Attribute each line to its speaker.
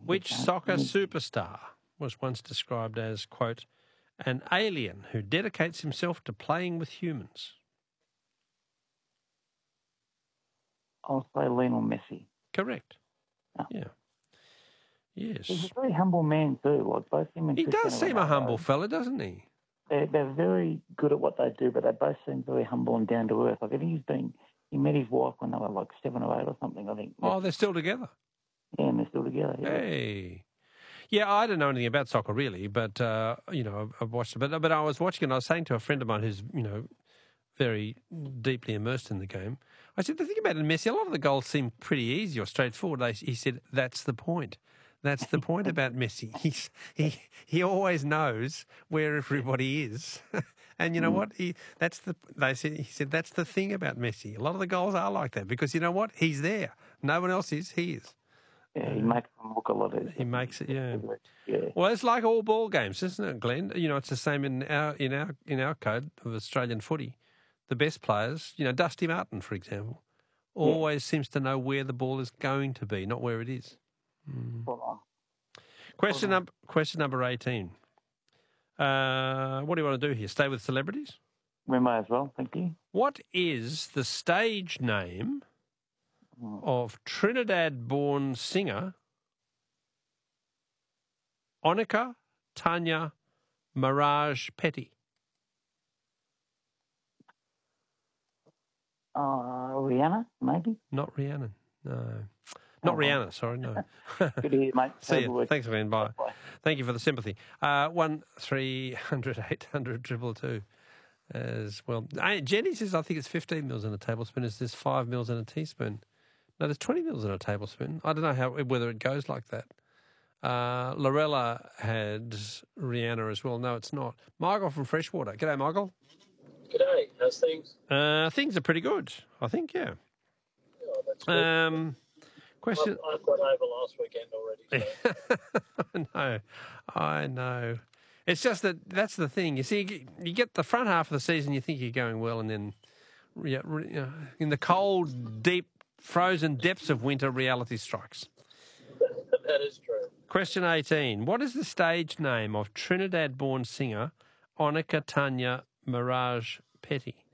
Speaker 1: Which soccer superstar was once described as, quote, an alien who dedicates himself to playing with humans?
Speaker 2: I'll say Lionel Messi.
Speaker 1: Correct.
Speaker 2: Oh.
Speaker 1: Yeah. Yes.
Speaker 2: He's a very humble man too. Like both him and
Speaker 1: He
Speaker 2: Cristiano
Speaker 1: does seem
Speaker 2: Ronaldo,
Speaker 1: a humble fella, doesn't he?
Speaker 2: They're very good at what they do, but they both seem very humble and down to earth. Like I think he met his wife when they were like 7 or 8 or something. I think.
Speaker 1: Oh, they're still together.
Speaker 2: Yeah, and they're still together. Yeah.
Speaker 1: Hey. Yeah, I don't know anything about soccer really, but I've watched it. But I was watching it. And I was saying to a friend of mine who's very deeply immersed in the game. I said the thing about Messi, a lot of the goals seem pretty easy or straightforward. He said that's the point. That's the point about Messi. He always knows where everybody is, and you know what? He said that's the thing about Messi. A lot of the goals are like that because you know what? He's there. No one else is. He is.
Speaker 2: Yeah, he makes them look a lot easier.
Speaker 1: He makes it, yeah.
Speaker 2: Yeah.
Speaker 1: Well, it's like all ball games, isn't it, Glenn? It's the same in our code of Australian footy. The best players, Dusty Martin, for example, always seems to know where the ball is going to be, not where it is. Question number 18. What do you want to do here? Stay with celebrities?
Speaker 2: We may as well, thank you.
Speaker 1: What is the stage name of Trinidad-born singer Onika Tanya Mirage Petty?
Speaker 2: Rihanna, maybe?
Speaker 1: Not Rihanna, no. Not Rihanna, sorry, no.
Speaker 2: Good to hear, mate.
Speaker 1: See you. Thanks, Glenn. Bye. Thank you for the sympathy. 1-300-800-222 as well. Jenny says, I think it's 15 mils in a tablespoon. Is this 5 mils in a teaspoon? No, there's 20 mils in a tablespoon. I don't know whether it goes like that. Lorella had Rihanna as well. No, it's not. Michael from Freshwater. G'day, Michael.
Speaker 3: G'day. How's things?
Speaker 1: Things are pretty good, I think, yeah.
Speaker 3: Oh, that's good.
Speaker 1: Question.
Speaker 3: I've got over last weekend already. So.
Speaker 1: I know. It's just that's the thing. You see, you get the front half of the season, you think you're going well, and then in the cold, deep, frozen depths of winter, reality strikes.
Speaker 3: That is true.
Speaker 1: Question 18. What is the stage name of Trinidad-born singer Onika Tanya Mirage Petty?